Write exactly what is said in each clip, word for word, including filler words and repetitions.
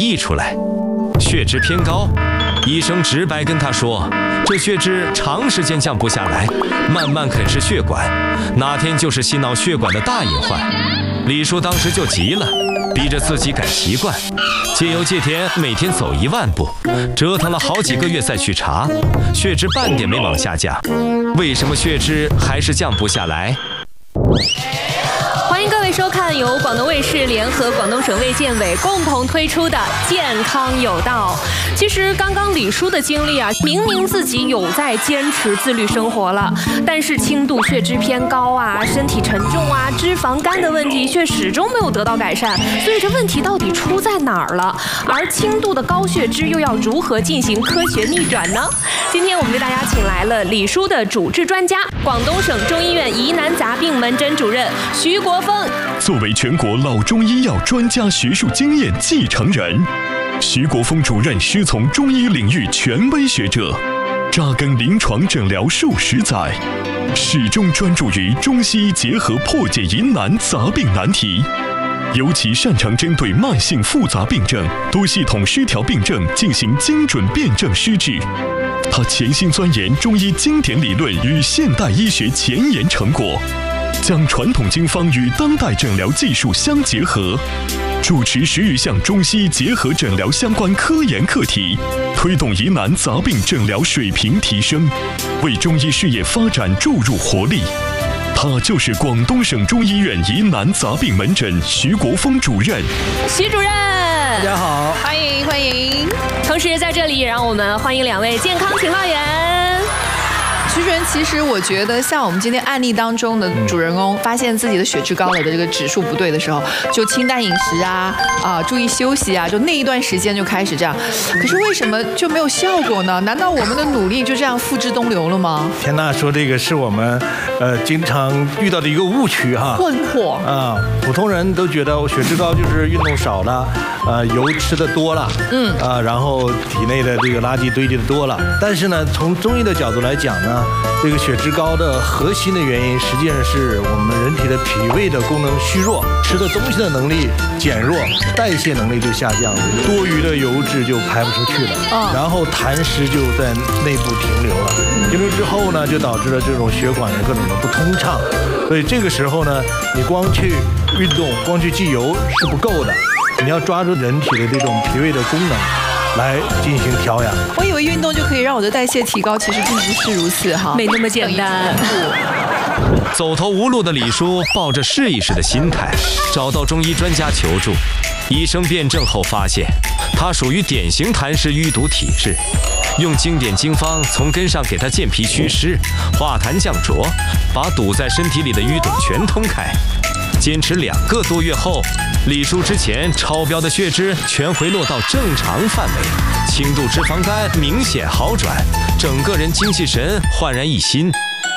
溢出来，血脂偏高。医生直白跟他说，这血脂长时间降不下来，慢慢啃噬血管，哪天就是心脑血管的大隐患。李叔当时就急了，逼着自己改习惯，戒油戒甜，每天走一万步，折腾了好几个月再去查，血脂半点没往下降。为什么血脂还是降不下来？ 欢迎各位收看由广东卫视联合广东省卫健委共同推出的《健康有道》。其实刚刚李叔的经历啊，明明自己有在坚持自律生活了，但是轻度血脂偏高啊、身体沉重啊、脂肪肝的问题却始终没有得到改善。所以这问题到底出在哪儿了？而轻度的高血脂又要如何进行科学逆转呢？今天我们为大家请来了李叔的主治专家，广东省中医院疑难杂病门诊主任徐国峰。 作为全国老中医药专家学术经验继承人，徐国峰主任师从中医领域权威学者，扎根临床诊疗数十载，始终专注于中西医结合破解疑难杂病难题，尤其擅长针对慢性复杂病症、多系统失调病症进行精准辨证施治。他潜心钻研中医经典理论与现代医学前沿成果，将传统经方与当代诊疗技术相结合，主持十余项中西医结合诊疗相关科研课题，推动疑难杂病诊疗水平提升，为中医事业发展注入活力。他就是广东省中医院疑难杂病门诊徐国峰主任。 徐主任，大家好， 欢迎欢迎。同时在这里也让我们欢迎两位健康情报员。 徐主任，其实我觉得像我们今天案例当中的主人公，发现自己的血脂高了的这个指数不对的时候，就清淡饮食啊，啊，注意休息啊，就那一段时间就开始这样。可是为什么就没有效果呢？难道我们的努力就这样付之东流了吗？ 田娜说这个是我们呃经常遇到的一个误区哈， 困惑啊，普通人都觉得我血脂高就是运动少了，呃，油吃的多了，嗯啊，然后体内的这个垃圾堆积的多了。但是呢，从中医的角度来讲呢，这个血脂高的核心的原因，实际上是我们人体的脾胃的功能虚弱，吃的东西的能力减弱，代谢能力就下降了，多余的油脂就排不出去了，哦、然后痰湿就在内部停留了，停留之后呢，就导致了这种血管的各种的不通畅。所以这个时候呢，你光去运动，光去忌油是不够的，你要抓住人体的这种脾胃的功能来进行调养。 我以为运动就可以让我的代谢提高，其实并不是如此哈， 没那么简单。 走投无路的李叔抱着试一试的心态，找到中医专家求助。医生辩证后发现，他属于典型痰湿淤堵体质，用经典经方从根上给他健脾祛湿、化痰降浊，把堵在身体里的淤堵全通开。坚持两个多月后，李叔之前超标的血脂全回落到正常范围，轻度脂肪肝明显好转，整个人精气神焕然一新。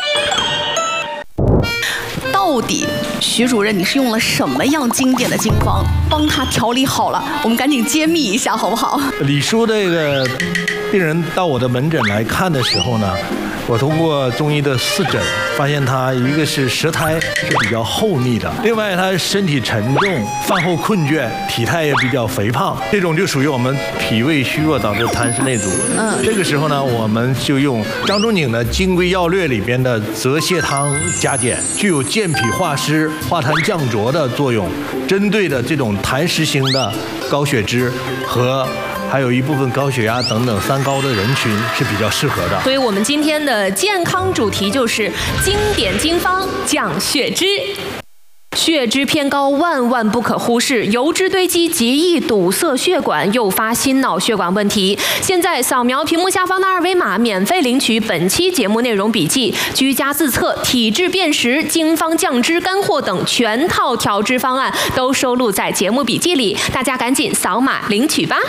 到底徐主任你是用了什么样经典的经方帮他调理好了？我们赶紧揭秘一下好不好？ 李叔这个病人到我的门诊来看的时候呢，我通过中医的四诊，发现他一个是舌苔是比较厚腻的，另外他身体沉重，饭后困倦，体态也比较肥胖，这种就属于我们脾胃虚弱导致痰湿内阻。嗯，这个时候呢，我们就用张仲景的《金匮要略》里边的泽泻汤加减，具有健脾化湿、化痰降浊的作用，针对的这种痰湿型的高血脂和还有一部分高血压等等三高的人群是比较适合的。 所以我们今天的健康主题就是经典经方降血脂。血脂偏高万万不可忽视，油脂堆积极易堵塞血管，诱发心脑血管问题。现在扫描屏幕下方的二维码，免费领取本期节目内容笔记、居家自测、体质辨识、经方降脂干货等全套调脂方案，都收录在节目笔记里，大家赶紧扫码领取吧。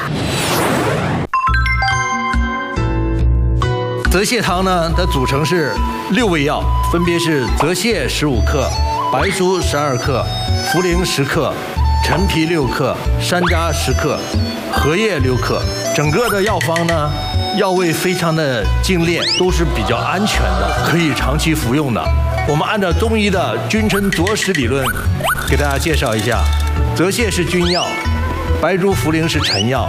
泽泻汤呢，它组成是六味药，分别是泽泻十五克、白术十二克、茯苓十克、陈皮六克、山楂十克、荷叶六克。整个的药方呢，药味非常的精炼，都是比较安全的，可以长期服用的。我们按照中医的君臣佐使理论，给大家介绍一下：泽泻是君药，白术、茯苓是臣药。